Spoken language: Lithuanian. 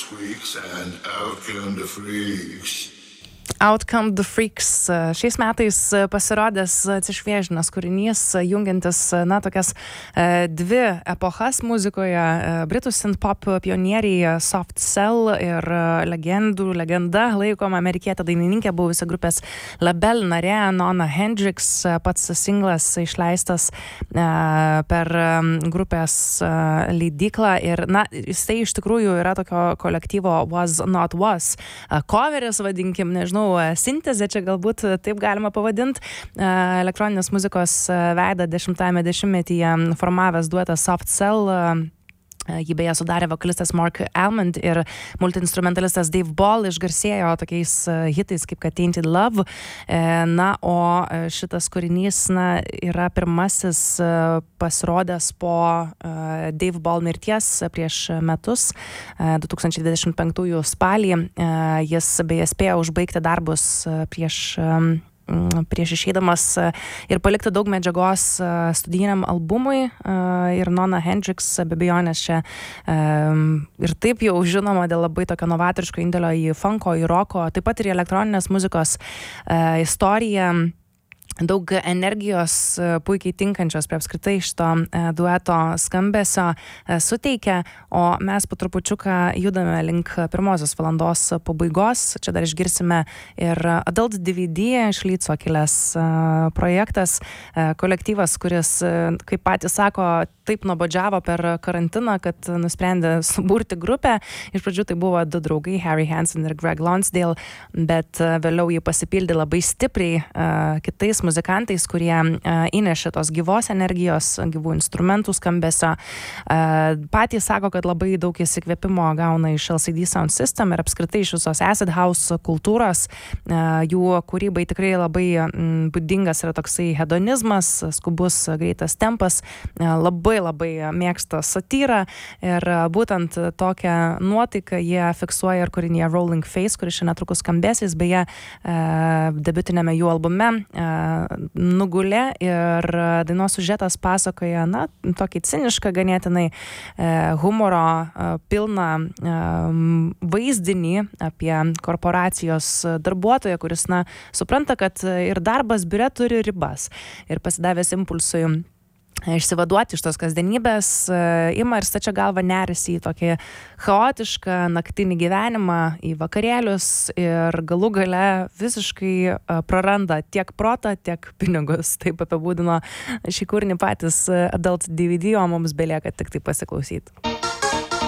squeaks and out come the freaks. Out Come the Freaks. Šiais metais pasirodęs atsišviežinęs kūrinys, jungiantis, tokias dvi epochas muzikoje. Britų synth-pop pionieriai Soft Cell ir legenda laikoma amerikietė dainininkė, buvusi grupės Label narė Nona Hendrix. Pats singlas išleistas per grupės leidyklą ir, jisai iš tikrųjų yra tokio kolektyvo Was Not Was. Coveris, vadinkim, nežinau, sintezė čia galbūt taip galima pavadinti. Elektroninės muzikos veidą 10-ame dešimtmetyje formavęs duetas Soft Cell. Jį beje sudarė vokalistas Mark Almond ir multiinstrumentalistas Dave Ball, išgarsėjo tokiais hitais kaip Tainted Love. O šitas kūrinys yra pirmasis pasirodęs po Dave Ball mirties prieš metus, 2025 spalį. Jis beje spėjo užbaigti darbus prieš išeidamas ir palikti daug medžiagos studijiniam albumui. Ir Nona Hendrix be abejonės čia ir taip jau žinoma dėl labai tokio novatoriško indėlio į funko, į roko, taip pat ir į elektroninės muzikos istoriją. Daug energijos puikiai tinkančios prie apskritai šito dueto skambesio suteikia, o mes po trupučiuką judame link pirmosios valandos pabaigos. Čia dar išgirsime ir Adult DVD iš Lyco kilęs projektas, kolektyvas, kuris, kaip patys sako, taip nuobodžiavo per karantiną, kad nusprendė suburti grupę. Iš pradžių tai buvo du draugai, Harry Hansen ir Greg Lonsdale, bet vėliau jį pasipildė labai stipriai kitais muzikantais, kurie įnešė tos gyvos energijos, gyvų instrumentų skambesio. Patys sako, kad labai daug įsikvėpimo gauna iš LCD Sound System ir apskritai iš visos Acid House kultūros. Jų kūrybai tikrai labai būdingas yra toksai hedonizmas, skubus, greitas tempas, labai mėgsta satyrą ir būtent tokią nuotaiką jie fiksuoja ir kūrinyje Rolling Face, kuris šiandien netrukus skambės. Jis beje debiutinėme jų albume nugulė ir dainos siužetas pasakoja, tokį cinišką, ganėtinai humoro pilną vaizdinį apie korporacijos darbuotoją, kuris, supranta, kad ir darbas biure turi ribas ir pasidavęs impulsui išsivaduoti iš tos kasdienybės, ima ir stačia galva nerisi į tokį chaotišką naktinį gyvenimą, į vakarėlius ir galų gale visiškai praranda tiek protą, tiek pinigus. Taip apibūdino šį kūrinį patys Adult DVD, o mums belieka tik tai pasiklausyti.